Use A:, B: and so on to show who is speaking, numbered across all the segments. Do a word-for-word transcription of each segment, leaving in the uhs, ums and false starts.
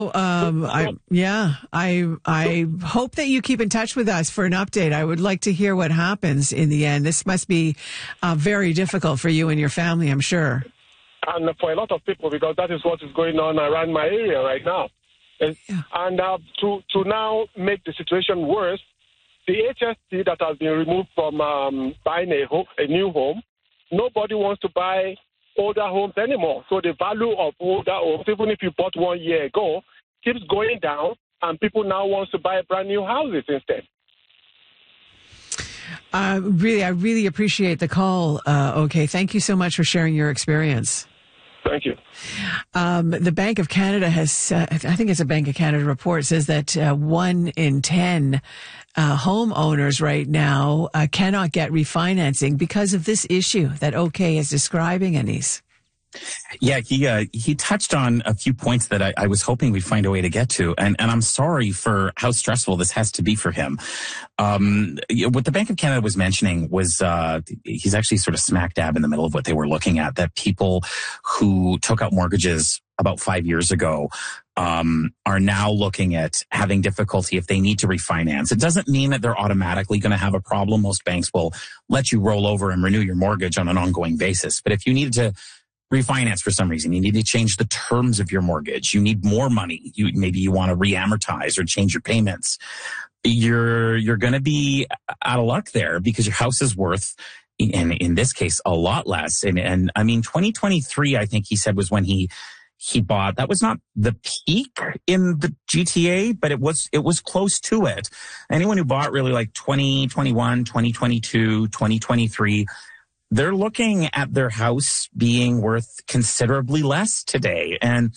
A: Um, I, yeah, I, I hope that you keep in touch with us for an update. I would like to hear what happens in the end. This must be uh, very difficult for you and your family, I'm sure.
B: And for a lot of people, because that is what is going on around my area right now. And,
A: Yeah.
B: and uh, to, to now make the situation worse, the H S T that has been removed from um, buying a, ho- a new home, nobody wants to buy older homes anymore. So the value of older homes, even if you bought one year ago, keeps going down, and people now want to buy brand new houses instead.
A: Uh, really, I really appreciate the call. Uh, okay, thank you so much for sharing your experience.
B: Thank you.
A: Um, the Bank of Canada has, uh, I think it's a Bank of Canada report, says that uh, one in ten uh, homeowners right now uh, cannot get refinancing because of this issue that OK is describing, Anis.
C: Yeah, he uh, he touched on a few points that I, I was hoping we'd find a way to get to, and and I'm sorry for how stressful this has to be for him. Um, what the Bank of Canada was mentioning was uh, he's actually sort of smack dab in the middle of what they were looking at. That people who took out mortgages about five years ago um, are now looking at having difficulty if they need to refinance. It doesn't mean that they're automatically going to have a problem. Most banks will let you roll over and renew your mortgage on an ongoing basis, but if you needed to refinance for some reason, you need to change the terms of your mortgage, you need more money, you maybe you want to re-amortize or change your payments, you're you're going to be out of luck there because your house is worth, in in this case, a lot less. And and I mean, twenty twenty-three, I think he said, was when he he bought. That was not the peak in the G T A, but it was it was close to it. Anyone who bought really like twenty twenty-one, twenty twenty-two, twenty twenty-three, they're looking at their house being worth considerably less today. And,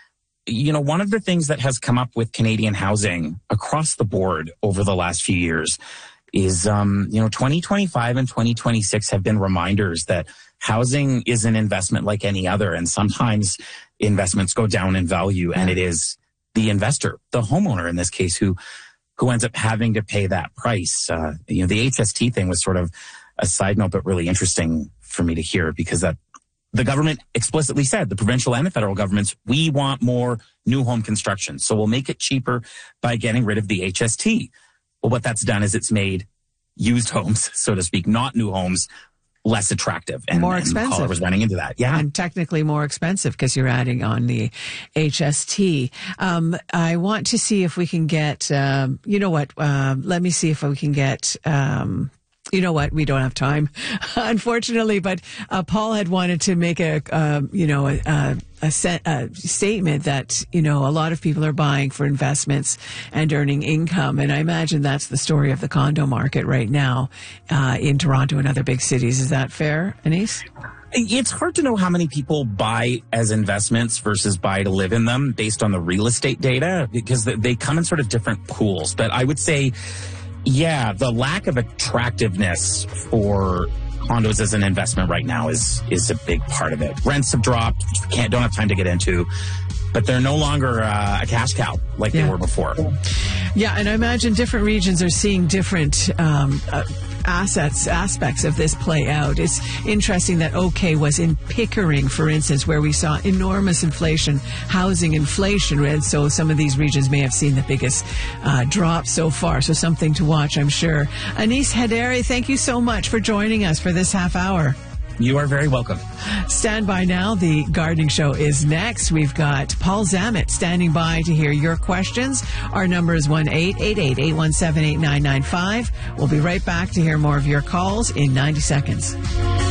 C: you know, one of the things that has come up with Canadian housing across the board over the last few years is, um, you know, twenty twenty-five and twenty twenty-six have been reminders that housing is an investment like any other. And sometimes investments go down in value, and it is the investor, the homeowner in this case, who, who ends up having to pay that price. Uh, you know, the H S T thing was sort of a side note, but really interesting for me to hear, because that the government explicitly said, the provincial and the federal governments, we want more new home construction. So we'll make it cheaper by getting rid of the H S T. Well, what that's done is it's made used homes, so to speak, not new homes, less attractive. And
A: more
C: and
A: expensive.
C: the caller was running into that. Yeah.
A: And technically more expensive because you're adding on the H S T. Um, I want to see if we can get, um, you know what, uh, let me see if we can get, um, you know what? We don't have time, unfortunately. But uh, Paul had wanted to make a, uh, you know, a, a, a, set, a statement that, you know, a lot of people are buying for investments and earning income. And I imagine that's the story of the condo market right now uh, in Toronto and other big cities. Is that fair, Anis?
C: It's hard to know how many people buy as investments versus buy to live in them based on the real estate data, because they come in sort of different pools. But I would say, yeah, the lack of attractiveness for condos as an investment right now is is a big part of it. Rents have dropped, can't don't have time to get into, but they're no longer uh, a cash cow like
A: Yeah.
C: they were before.
A: Yeah, and I imagine different regions are seeing different um, uh, assets, aspects of this play out. It's interesting that OK was in Pickering, for instance, where we saw enormous inflation, housing inflation, and so some of these regions may have seen the biggest uh, drop so far. So something to watch, I'm sure. Anis Hederi, thank you so much for joining us for this half hour.
C: You are very welcome.
A: Stand by now. The Gardening Show is next. We've got Paul Zammit standing by to hear your questions. Our number is one eight eight eight, eight one seven, eight nine nine five. We'll be right back to hear more of your calls in ninety seconds.